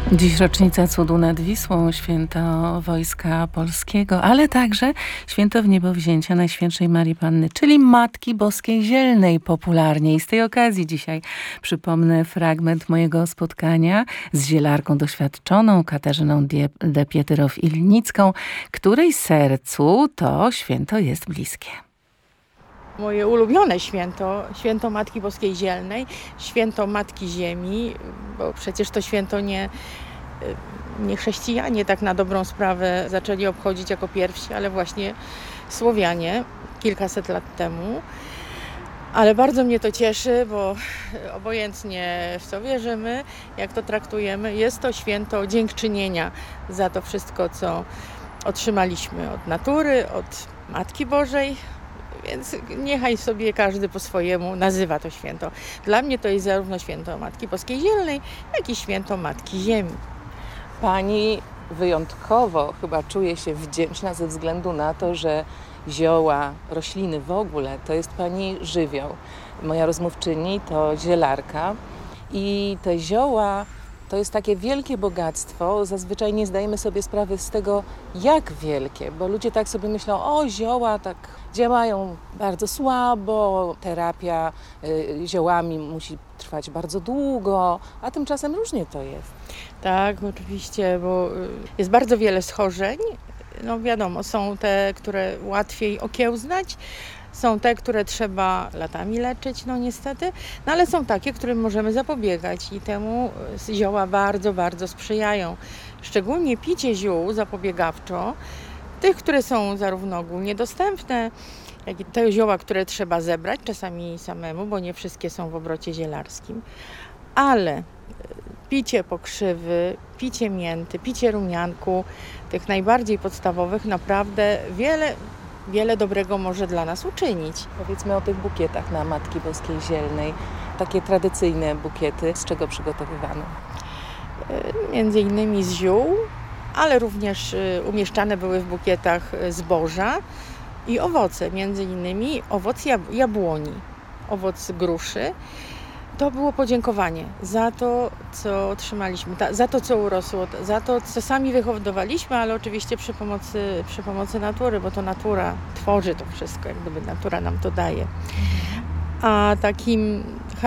Dziś rocznica cudu nad Wisłą, święto Wojska Polskiego, ale także święto Wniebowzięcia Najświętszej Marii Panny, czyli Matki Boskiej Zielnej popularnie. I z tej okazji dzisiaj przypomnę fragment mojego spotkania z zielarką doświadczoną Katarzyną de Pietyrow-Ilnicką, której sercu to święto jest bliskie. Moje ulubione święto, święto Matki Boskiej Zielnej, święto Matki Ziemi, bo przecież to święto nie chrześcijanie tak na dobrą sprawę zaczęli obchodzić jako pierwsi, ale właśnie Słowianie kilkaset lat temu. Ale bardzo mnie to cieszy, bo obojętnie w co wierzymy, jak to traktujemy, jest to święto dziękczynienia za to wszystko, co otrzymaliśmy od natury, od Matki Bożej. Więc niechaj sobie każdy po swojemu nazywa to święto. Dla mnie to jest zarówno święto Matki Boskiej Zielnej, jak i święto Matki Ziemi. Pani wyjątkowo chyba czuje się wdzięczna ze względu na to, że zioła, rośliny w ogóle to jest pani żywioł. Moja rozmówczyni to zielarka i te zioła to jest takie wielkie bogactwo. Zazwyczaj nie zdajemy sobie sprawy z tego, jak wielkie, bo ludzie tak sobie myślą, o zioła tak działają bardzo słabo, terapia ziołami musi trwać bardzo długo, a tymczasem różnie to jest. Tak, oczywiście, bo jest bardzo wiele schorzeń. No wiadomo, są te, które łatwiej okiełznać, są te, które trzeba latami leczyć, no niestety, no ale są takie, którym możemy zapobiegać i temu zioła bardzo, bardzo sprzyjają. Szczególnie picie ziół zapobiegawczo, tych, które są zarówno ogólnie dostępne, jak i te zioła, które trzeba zebrać, czasami samemu, bo nie wszystkie są w obrocie zielarskim, ale picie pokrzywy, picie mięty, picie rumianku, tych najbardziej podstawowych, naprawdę wiele dobrego może dla nas uczynić. Powiedzmy o tych bukietach na Matki Boskiej Zielnej. Takie tradycyjne bukiety, z czego przygotowywane? Między innymi z ziół, ale również umieszczane były w bukietach zboża i owoce, między innymi owoc jabłoni, owoc gruszy. To było podziękowanie za to, co otrzymaliśmy, za to, co urosło, za to, co sami wyhodowaliśmy, ale oczywiście przy pomocy natury, bo to natura tworzy to wszystko, jak gdyby natura nam to daje. A takim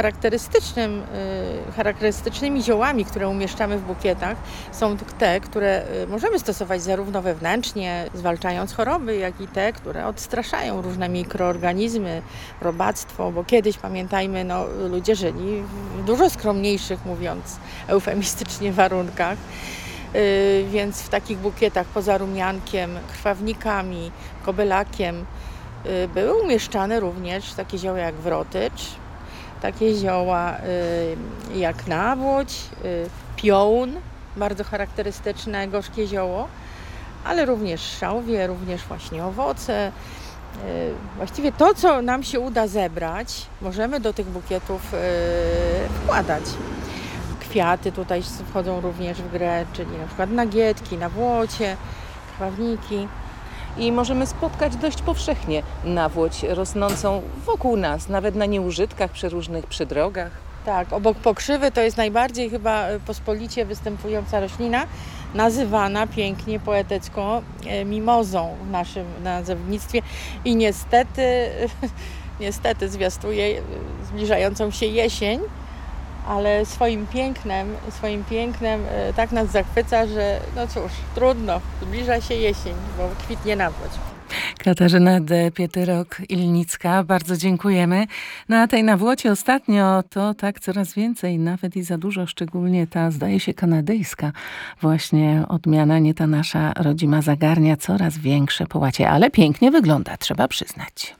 charakterystycznymi ziołami, które umieszczamy w bukietach, są te, które możemy stosować zarówno wewnętrznie, zwalczając choroby, jak i te, które odstraszają różne mikroorganizmy, robactwo, bo kiedyś, pamiętajmy, ludzie żyli w dużo skromniejszych, mówiąc eufemistycznie, warunkach. Więc w takich bukietach poza rumiankiem, krwawnikami, kobelakiem były umieszczane również takie zioła jak wrotycz, takie zioła jak nawłoć, piołun, bardzo charakterystyczne, gorzkie zioło, ale również szałwie, również właśnie owoce. Właściwie to, co nam się uda zebrać, możemy do tych bukietów wkładać. Kwiaty tutaj wchodzą również w grę, czyli na przykład nagietki, nawłocie, krwawniki. I możemy spotkać dość powszechnie nawłoć rosnącą wokół nas, nawet na nieużytkach przeróżnych, przy drogach. Tak, obok pokrzywy to jest najbardziej chyba pospolicie występująca roślina, nazywana pięknie, poetycko mimozą w naszym nazewnictwie i niestety zwiastuje zbliżającą się jesień, ale swoim pięknem tak nas zachwyca, że no cóż, trudno, zbliża się jesień, bo kwitnie nawłoć. Katarzyna de Pietyrow-Ilnicka, bardzo dziękujemy. Na tej nawłoci ostatnio to tak coraz więcej, nawet i za dużo, szczególnie ta, zdaje się, kanadyjska właśnie odmiana, nie ta nasza rodzima, zagarnia coraz większe połacie, ale pięknie wygląda, trzeba przyznać.